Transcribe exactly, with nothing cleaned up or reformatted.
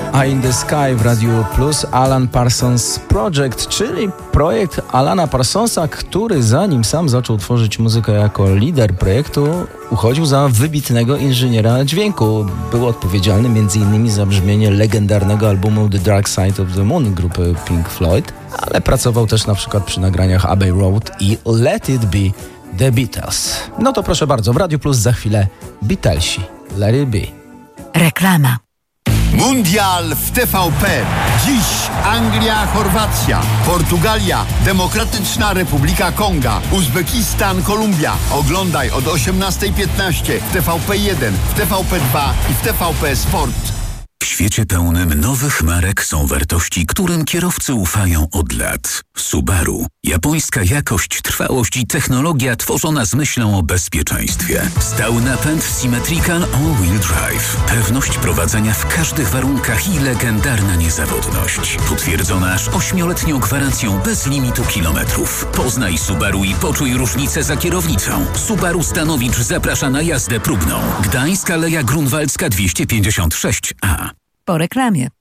Eye in the Sky w Radiu Plus, Alan Parsons Project, czyli projekt Alana Parsonsa, który zanim sam zaczął tworzyć muzykę jako lider projektu, uchodził za wybitnego inżyniera dźwięku. Był odpowiedzialny między innymi za brzmienie legendarnego albumu The Dark Side of the Moon grupy Pink Floyd, ale pracował też na przykład przy nagraniach Abbey Road i Let It Be The Beatles. No to proszę bardzo, w Radiu Plus za chwilę Beatlesi, Let It Be. Reklama. Mundial w T V P. Dziś Anglia, Chorwacja, Portugalia, Demokratyczna Republika Konga, Uzbekistan, Kolumbia. Oglądaj od osiemnastej piętnaście w T V P jeden, w T V P dwa i w T V P Sport. W świecie pełnym nowych marek są wartości, którym kierowcy ufają od lat. Subaru. Japońska jakość, trwałość i technologia tworzona z myślą o bezpieczeństwie. Stały napęd Symmetrical All-Wheel Drive. Pewność prowadzenia w każdych warunkach i legendarna niezawodność. Potwierdzona aż ośmioletnią gwarancją bez limitu kilometrów. Poznaj Subaru i poczuj różnicę za kierownicą. Subaru Stanowicz zaprasza na jazdę próbną. Gdańsk, Aleja Grunwaldzka dwieście pięćdziesiąt sześć A. Po reklamie.